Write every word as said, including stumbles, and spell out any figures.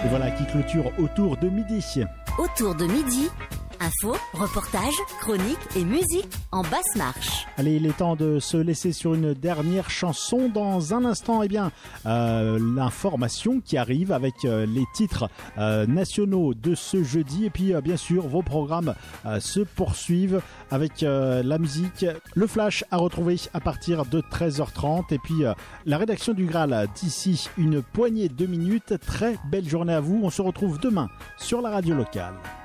Et voilà qui clôture Autour de midi. Autour de midi, info, reportage, chronique et musique en basse marche. Allez, il est temps de se laisser sur une dernière chanson. Dans un instant, eh bien, euh, l'information qui arrive avec euh, les titres euh, nationaux de ce jeudi. Et puis, euh, bien sûr, vos programmes euh, se poursuivent avec euh, la musique. Le flash à retrouver à partir de treize heures trente. Et puis, euh, la rédaction du Graal d'ici une poignée de minutes. Très belle journée à vous. On se retrouve demain sur la radio locale.